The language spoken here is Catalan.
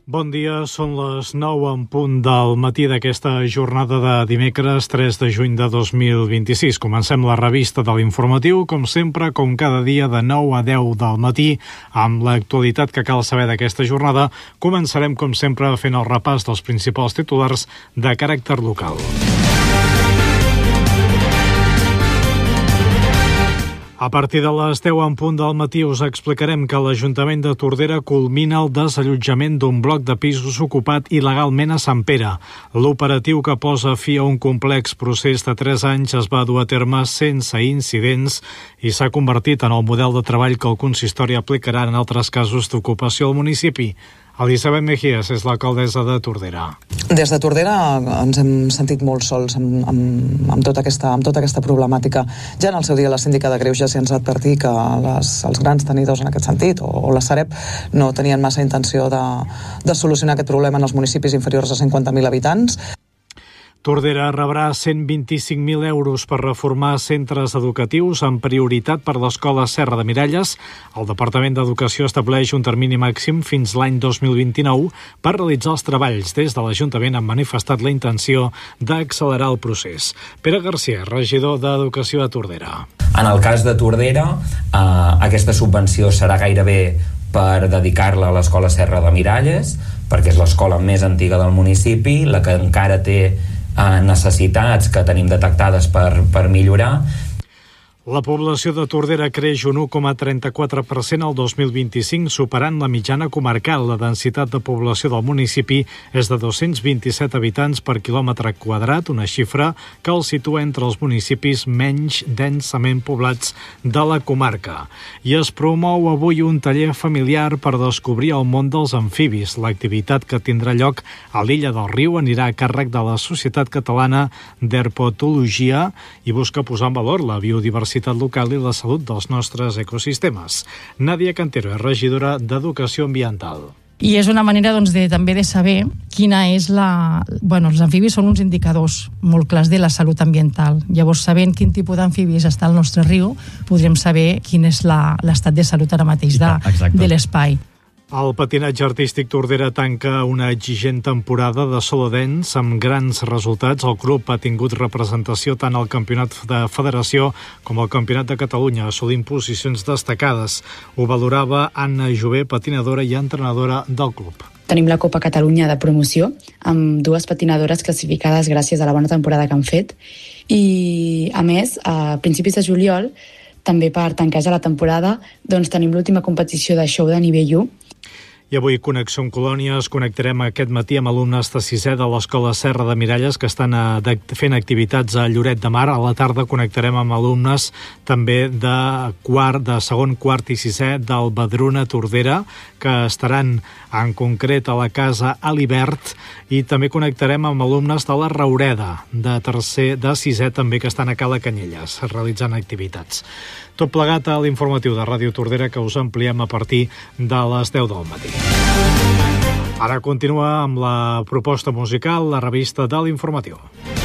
Bon dia, són les 9 en punt del matí d'aquesta jornada de dimecres 3 de juny de 2026. Comencem la revista de l'informatiu, com sempre, com cada dia de 9 a 10 del matí, amb l'actualitat que cal saber d'aquesta jornada. Començarem, com sempre, fent el repàs dels principals titulars de caràcter local. A partir de les 10 en punt del matí us explicarem que l'Ajuntament de Tordera culmina el desallotjament d'un bloc de pisos ocupat il·legalment a Sant Pere. L'operatiu que posa fi a un complex procés de 3 anys es va dur a terme sense incidents i s'ha convertit en el model de treball que el consistori aplicarà en altres casos d'ocupació al municipi. Elisabet Mejías és l'alcaldessa de Tordera. Des de Tordera ens hem sentit molt sols amb tota aquesta problemàtica. Ja en el seu dia la síndica de Greuges ja ens va advertir que els grans tenidors en aquest sentit, o la Sareb, no tenien massa intenció de solucionar aquest problema en els municipis inferiors a 50.000 habitants. Tordera rebrà 125.000 euros per reformar centres educatius amb prioritat per l'Escola Serra de Miralles. El Departament d'Educació estableix un termini màxim fins l'any 2029 per realitzar els treballs. Des de l'Ajuntament han manifestat la intenció d'accelerar el procés. Pere García, regidor d'Educació de Tordera. En el cas de Tordera, aquesta subvenció serà gairebé per dedicar-la a l'Escola Serra de Miralles, perquè és l'escola més antiga del municipi, la que encara té necessitats que tenim detectades per millorar. La població de Tordera creix un 1,34% al 2025, superant la mitjana comarcal. La densitat de població del municipi és de 227 habitants per quilòmetre quadrat, una xifra que el situa entre els municipis menys densament poblats de la comarca. I es promou avui un taller familiar per descobrir el món dels amfibis. L'activitat que tindrà lloc a l'Illa del Riu anirà a càrrec de la Societat Catalana d'Herpetologia i busca posar en valor la biodiversitat local i la salut dels nostres ecosistemes. Nàdia Cantero és regidora d'Educació Ambiental. I és una manera també de saber quina és els amfibis són uns indicadors molt clars de la salut ambiental. Llavors, sabent quin tipus d'amfibis està al nostre riu, podrem saber quin és l'estat de salut ara mateix de l'espai. El patinatge artístic Tordera tanca una exigent temporada de solo dance amb grans resultats. El club ha tingut representació tant al campionat de federació com al campionat de Catalunya, assolint posicions destacades. Ho valorava Anna Jové, patinadora i entrenadora del club. Tenim la Copa Catalunya de promoció amb 2 patinadores classificades gràcies a la bona temporada que han fet i, a més, a principis de juliol, també per tancar ja la temporada, tenim l'última competició de show de nivell 1. I avui Connexió en Colònies connectarem aquest matí amb alumnes de 6è de l'Escola Serra de Miralles que estan fent activitats a Lloret de Mar. A la tarda connectarem amb alumnes també de segon, quart i 6è del Badruna Tordera que estaran en concret a la Casa Alibert, i també connectarem amb alumnes de la Raureda de 6è també que estan a Cala Canyelles realitzant activitats. Tot plegat a l'informatiu de Ràdio Tordera que us ampliem a partir de les 10 del matí. Ara continua amb la proposta musical, la revista de l'informatiu.